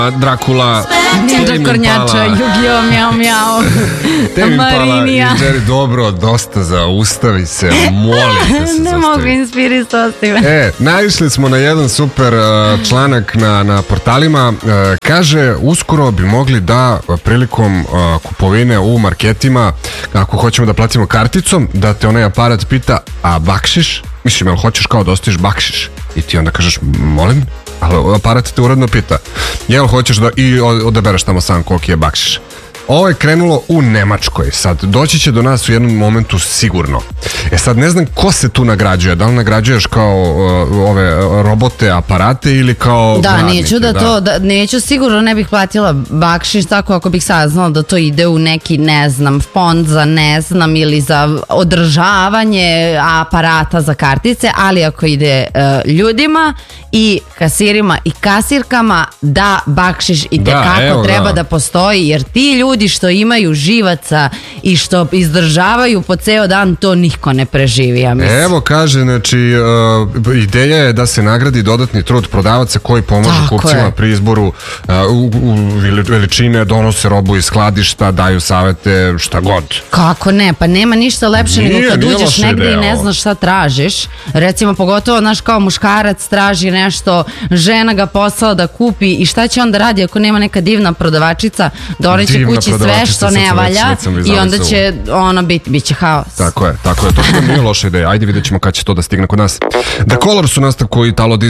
Drakula, Ninja Kornjača, Yu-Gi-Oh, Miao Miao, Marinija. I Jerry, dobro, dosta, zaustavi se, molite se. Ne mogu inspirisati me. Naišli smo na jedan super članak na portalima. Kaže, uskoro bi mogli da prilikom kupovine u marketima, ako hoćemo da platimo karticom, da te onaj aparat pita, a bakšiš? Mislim, jel hoćeš kao da ostaviš bakšiš? I ti onda kažeš, molim? Ali aparat te uredno pita, jel hoćeš da i odabereš tamo sam koliki je bakšiš. Ovo je krenulo u Nemačkoj. Sad, doći će do nas u jednom momentu sigurno. Sad, ne znam ko se tu nagrađuje. Da li nagrađuješ kao ove robote, aparate ili kao neću neću, sigurno ne bih platila bakšiš tako ako bih saznala da to ide u neki, ne znam, fond za ne znam ili za održavanje aparata za kartice, ali ako ide ljudima i kasirima i kasirkama, da bakšiš i tekako treba da postoji, jer ti ljudi što imaju živaca i što izdržavaju po ceo dan, to niko ne preživi, ja mislim. Evo kaže, znači ideja je da se nagradi dodatni trud prodavaca koji pomažu kupcima pri izboru veličine, donose robu iz skladišta, daju savete, šta god. Kako ne, pa nema ništa lepše nego kad uđeš negdje i ne znaš šta tražiš. Recimo, pogotovo, znaš, kao muškarac traži nešto, žena ga poslala da kupi i šta će onda radi ako nema neka divna prodavačica, doneće kući sve što ne valja i onda će bit će haos. Tako je, to nije loša ideja. Ajde, vidjet ćemo kad će to da stigne kod nas. The Colors u nastavku Italo